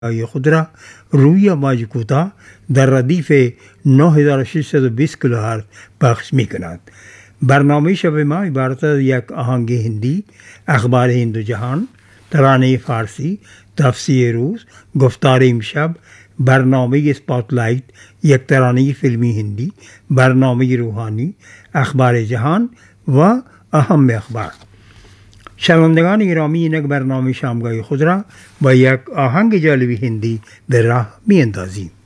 خود را روی موج کوتاه در ردیف 9620 کیلوهرتز پخش می کند. برنامه شب ما عبارت از یک آهنگ هندی، اخبار هند و جهان، ترانه فارسی، تفسیر روز، گفتار امشب، برنامه اسپاتلایت، یک ترانه فیلمی هندی، برنامه روحانی، اخبار جهان و اهم اخبار. شنوندگان گرامی، اینک برنامه شامگاه خود را با یک آهنگ جالبی هندی در راه می اندازیم.